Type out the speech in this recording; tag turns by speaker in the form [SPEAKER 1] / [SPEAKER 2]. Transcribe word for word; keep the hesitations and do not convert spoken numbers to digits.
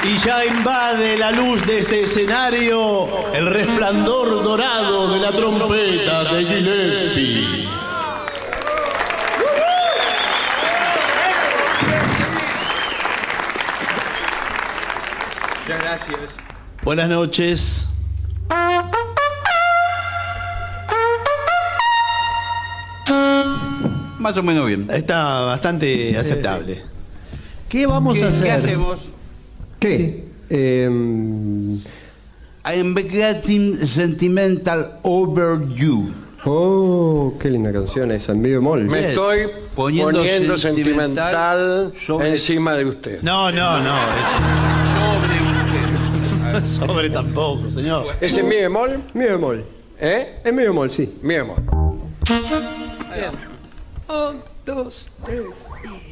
[SPEAKER 1] Y ya invade la luz de este escenario el resplandor dorado de la trompeta de Gillespie.
[SPEAKER 2] Muchas gracias.
[SPEAKER 1] Buenas noches.
[SPEAKER 2] Más o menos bien.
[SPEAKER 1] Está bastante aceptable. ¿Qué vamos
[SPEAKER 2] ¿Qué,
[SPEAKER 1] a hacer?
[SPEAKER 2] ¿Qué hacemos?
[SPEAKER 3] ¿Qué? Eh,
[SPEAKER 2] I am getting sentimental over you.
[SPEAKER 3] oh, qué linda canción esa, en mi bemol.
[SPEAKER 4] Me
[SPEAKER 2] Yes.
[SPEAKER 4] estoy
[SPEAKER 2] Poniendo
[SPEAKER 4] poniendo,
[SPEAKER 2] sentimental
[SPEAKER 4] sentimental,
[SPEAKER 2] sobre-
[SPEAKER 4] encima de usted.
[SPEAKER 1] No, no, no.
[SPEAKER 2] Sobre usted.
[SPEAKER 1] es- Sobre tampoco, señor.
[SPEAKER 4] ¿Es en mi bemol?
[SPEAKER 3] Mi bemol.
[SPEAKER 4] ¿Eh?
[SPEAKER 3] En mi bemol, sí.
[SPEAKER 4] Mi bemol.
[SPEAKER 3] Un, dos, tres y...